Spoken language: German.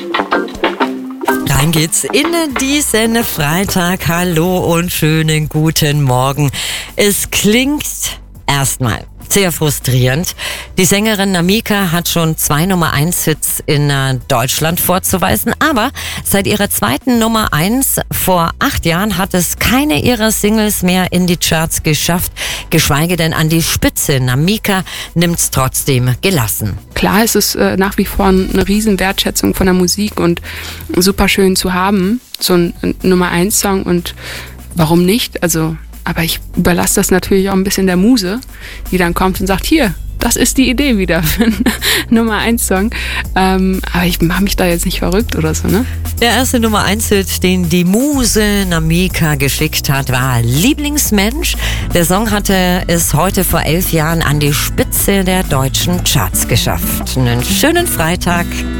Rein geht's in diesen Freitag. Hallo und schönen guten Morgen. Es klingt erstmal sehr frustrierend. Die Sängerin Namika hat schon 2 Nummer-1-Hits in Deutschland vorzuweisen, aber seit ihrer zweiten Nummer 1 vor 8 Jahren hat es keine ihrer Singles mehr in die Charts geschafft, geschweige denn an die Spitze. Namika nimmt's trotzdem gelassen. Klar, es ist nach wie vor eine riesen Wertschätzung von der Musik und super schön zu haben, so ein Nummer-1-Song, und warum nicht? Aber ich überlasse das natürlich auch ein bisschen der Muse, die dann kommt und sagt, hier, das ist die Idee wieder für einen Nummer-1-Song. Aber ich mache mich da jetzt nicht verrückt oder so, ne? Der erste Nummer-1-Hit, den die Muse Namika geschickt hat, war Lieblingsmensch. Der Song hatte es heute vor 11 Jahren an die Spitze der deutschen Charts geschafft. Einen schönen Freitag.